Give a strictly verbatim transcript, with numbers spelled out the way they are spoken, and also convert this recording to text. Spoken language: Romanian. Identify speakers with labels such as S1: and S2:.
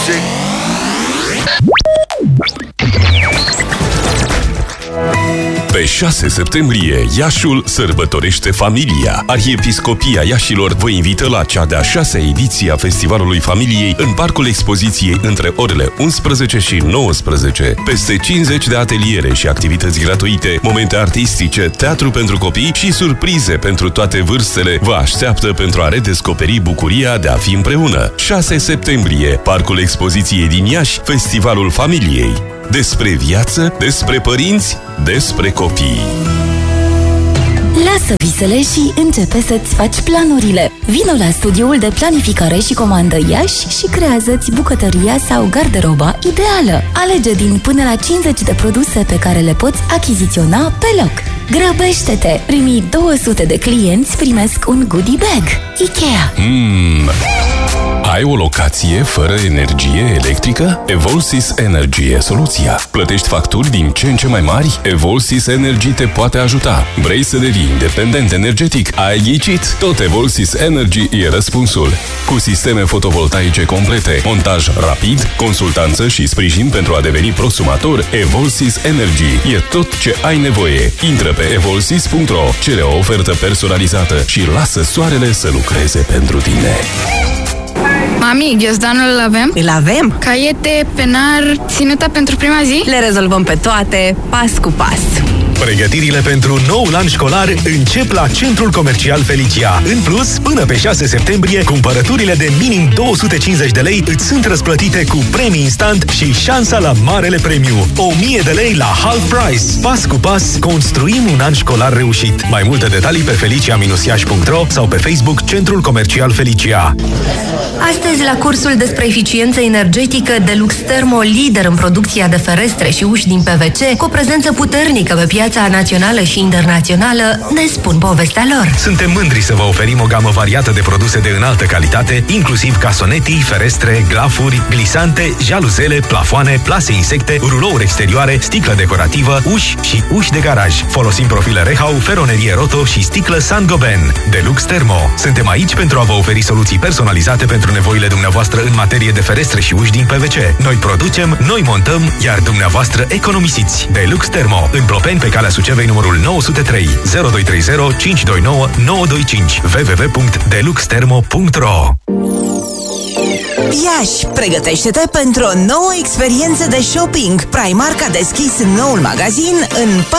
S1: music.
S2: Pe șase septembrie, Iașul sărbătorește familia. Arhiepiscopia Iașilor vă invită la cea de-a șasea ediție a Festivalului Familiei în Parcul Expoziției între orele unsprezece și nouăsprezece. Peste cincizeci de ateliere și activități gratuite, momente artistice, teatru pentru copii și surprize pentru toate vârstele vă așteaptă pentru a redescoperi bucuria de a fi împreună. șase septembrie, Parcul Expoziției din Iași, Festivalul Familiei. Despre viață, despre părinți, despre copii.
S3: Lasă visele și începe să-ți faci planurile. Vino la studioul de planificare și comandă Iași și creează-ți bucătăria sau garderoba ideală. Alege din până la cincizeci de produse pe care le poți achiziționa pe loc. Grăbește-te! Primii două sute de clienți primesc un goodie bag. Ikea.
S2: Mm. Ai o locație fără energie electrică? Evolsys Energy e soluția. Plătești facturi din ce în ce mai mari? Evolsys Energy te poate ajuta. Vrei să devii independent energetic? Ai ghicit? Tot Evolsys Energy e răspunsul. Cu sisteme fotovoltaice complete, montaj rapid, consultanță și sprijin pentru a deveni prosumator, Evolsys Energy e tot ce ai nevoie. Intră pe evolsys punct ro, cere o ofertă personalizată și lasă soarele să lucreze pentru tine.
S4: Mami, ghiozdanul îl avem?
S5: Îl avem?
S4: Caiete, penar, ținuta pentru prima zi?
S5: Le rezolvăm pe toate, pas cu pas.
S6: Pregătirile pentru noul an școlar încep la Centrul Comercial Felicia. În plus, până pe șase septembrie, cumpărăturile de minim două sute cincizeci de lei îți sunt răsplătite cu premii instant și șansa la marele premiu. o mie de lei la half price. Pas cu pas, construim un an școlar reușit. Mai multe detalii pe felicia iași punct ro sau pe Facebook Centrul Comercial Felicia.
S7: Astăzi, la cursul despre eficiență energetică, Deluxe Thermo, lider în producția de ferestre și uși din P V C, cu o prezență puternică pe piața națională și internațională, ne spun povestea lor.
S6: Suntem mândri să vă oferim o gamă variată de produse de înaltă calitate, inclusiv casonetii, ferestre, glafuri, glisante, jaluzele, plafoane, plase insecte, rulouri exterioare, sticlă decorativă, uși și uși de garaj. Folosim profile Rehau, feronerie Roto și sticlă Saint-Gobain. Deluxe Thermo. Suntem aici pentru a vă oferi soluții personalizate pentru nevoile dumneavoastră în materie de ferestre și uși din P V C. Noi producem, noi montăm, iar dumneavoastră economisiți. Deluxe Thermo. În Plopeni, pe calea Sucevei, numărul nouă sute trei, zero doi trei zero cinci doi nouă nouă doi cinci, w w w punct deluxe thermo punct ro.
S8: Iași, pregătește-te pentru o nouă experiență de shopping. Primark a deschis noul magazin în